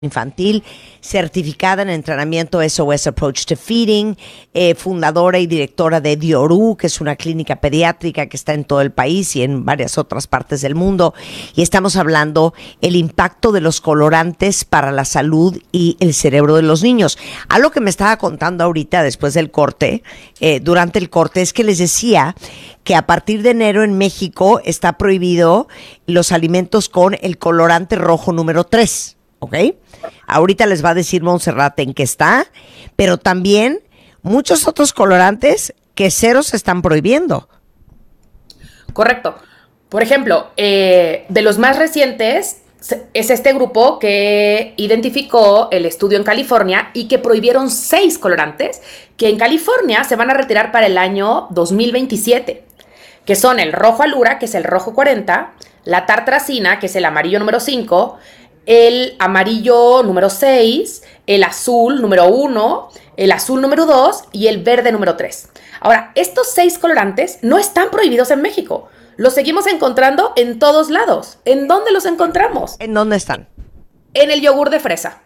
infantil, certificada en entrenamiento SOS Approach to Feeding, fundadora y directora de Dioru, que es una clínica pediátrica que está en todo el país y en varias otras partes del mundo. Y estamos hablando el impacto de los colorantes para la salud y el cerebro de los niños. Algo que me estaba contando ahorita después del corte, durante el corte, es que les decía que a partir de enero en México está prohibido los alimentos con el colorante rojo número 3. ¿Ok? Ahorita les va a decir Montserrat en qué está, pero también muchos otros colorantes que cero se están prohibiendo. Correcto. Por ejemplo, de los más recientes es este grupo que identificó el estudio en California y que prohibieron 6 colorantes que en California se van a retirar para el año 2027, que son el rojo alura, que es el rojo 40, la tartrazina, que es el amarillo número 5, el amarillo número 6, el azul número 1, el azul número 2 y el verde número 3. Ahora, estos 6 colorantes no están prohibidos en México. Los seguimos encontrando en todos lados. ¿En dónde los encontramos? ¿En dónde están? En el yogur de fresa.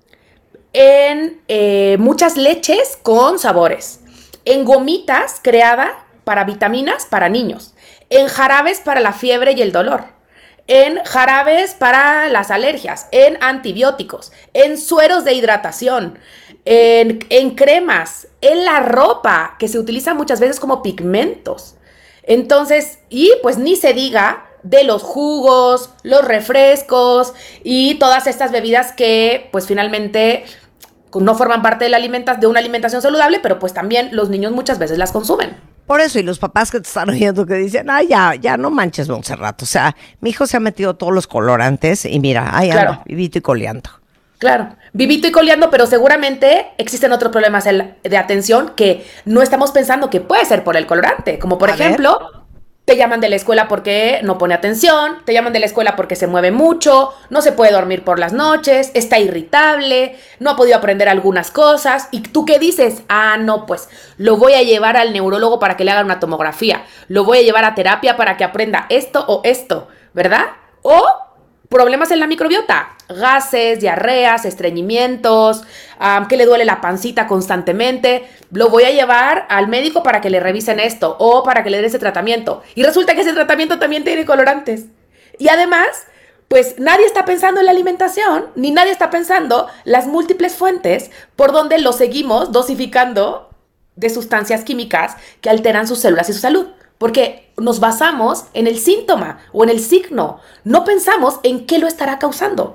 En muchas leches con sabores. En gomitas creadas para vitaminas para niños. En jarabes para la fiebre y el dolor. En jarabes para las alergias, en antibióticos, en sueros de hidratación, en cremas, en la ropa, que se utiliza muchas veces como pigmentos. Entonces, y pues ni se diga de los jugos, los refrescos y todas estas bebidas que pues finalmente no forman parte de una alimentación saludable, pero pues también los niños muchas veces las consumen. Por eso, y los papás que te están oyendo que dicen, ya no manches, Montserrat. O sea, mi hijo se ha metido todos los colorantes y mira, claro, ando, vivito y coleando. Claro, vivito y coleando, pero seguramente existen otros problemas de atención que no estamos pensando que puede ser por el colorante. Como por ejemplo, te llaman de la escuela porque no pone atención, te llaman de la escuela porque se mueve mucho, no se puede dormir por las noches, está irritable, no ha podido aprender algunas cosas. ¿Y tú qué dices? No, pues lo voy a llevar al neurólogo para que le hagan una tomografía, lo voy a llevar a terapia para que aprenda esto o esto, ¿verdad? O problemas en la microbiota, gases, diarreas, estreñimientos, que le duele la pancita constantemente. Lo voy a llevar al médico para que le revisen esto o para que le den ese tratamiento. Y resulta que ese tratamiento también tiene colorantes. Y además, pues nadie está pensando en la alimentación, ni nadie está pensando las múltiples fuentes por donde lo seguimos dosificando de sustancias químicas que alteran sus células y su salud. Porque nos basamos en el síntoma o en el signo. No pensamos en qué lo estará causando.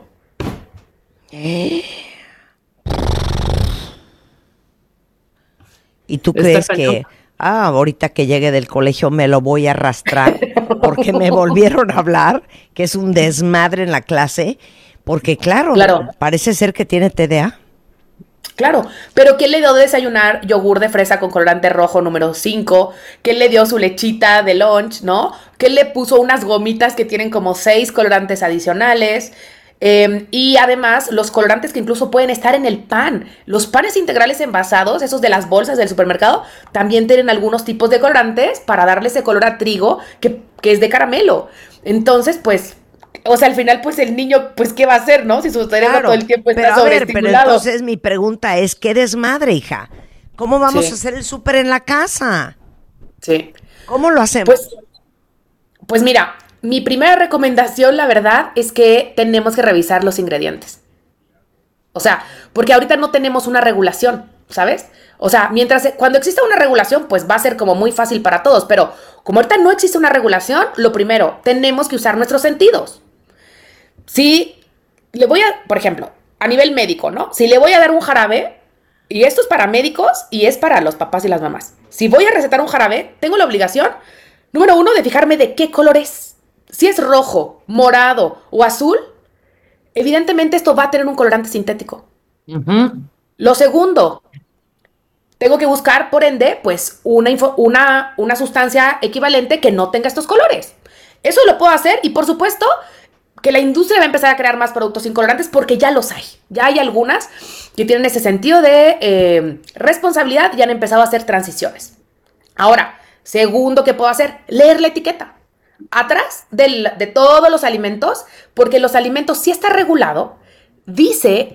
¿Y tú crees que, ahorita que llegue del colegio me lo voy a arrastrar porque me volvieron a hablar, que es un desmadre en la clase? Porque claro, parece ser que tiene TDA. Claro, pero ¿quién le dio de desayunar yogur de fresa con colorante rojo número 5? ¿Quién le dio su lechita de lunch, no? ¿Quién le puso unas gomitas que tienen como 6 colorantes adicionales? Y además los colorantes que incluso pueden estar en el pan. Los panes integrales envasados, esos de las bolsas del supermercado, también tienen algunos tipos de colorantes para darle ese color a trigo que es de caramelo. Entonces, pues, o sea, al final, pues el niño, pues, ¿qué va a hacer, no? Si su cerebro todo el tiempo está sobreestimulado. Pero entonces mi pregunta es, ¿qué desmadre, hija? ¿Cómo vamos a hacer el súper en la casa? Sí. ¿Cómo lo hacemos? Pues mira, mi primera recomendación, la verdad, es que tenemos que revisar los ingredientes. O sea, porque ahorita no tenemos una regulación, ¿sabes? O sea, cuando exista una regulación, pues va a ser como muy fácil para todos, pero como ahorita no existe una regulación, lo primero, tenemos que usar nuestros sentidos. Si le voy por ejemplo, a nivel médico, ¿no? Si le voy a dar un jarabe, y esto es para médicos y es para los papás y las mamás. Si voy a recetar un jarabe, tengo la obligación, número 1, de fijarme de qué color es. Si es rojo, morado o azul, evidentemente esto va a tener un colorante sintético. Uh-huh. Lo segundo, tengo que buscar, por ende, pues una sustancia equivalente que no tenga estos colores. Eso lo puedo hacer y, por supuesto, que la industria va a empezar a crear más productos sin colorantes porque ya los hay. Ya hay algunas que tienen ese sentido de responsabilidad y han empezado a hacer transiciones. Ahora, segundo que puedo hacer, leer la etiqueta. Atrás de todos los alimentos, porque los alimentos sí está regulado dice